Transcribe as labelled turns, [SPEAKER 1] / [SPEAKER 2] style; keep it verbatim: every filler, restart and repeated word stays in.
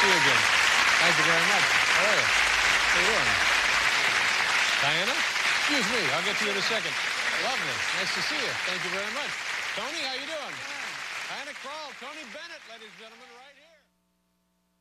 [SPEAKER 1] see you again. Thank you very much. How are you? How you doing? Diana? Excuse me. I'll get to you in a second. Lovely. Nice to see you. Thank you very much. Tony, how you doing? Diana Krall, Tony Bennett, ladies and gentlemen, right here.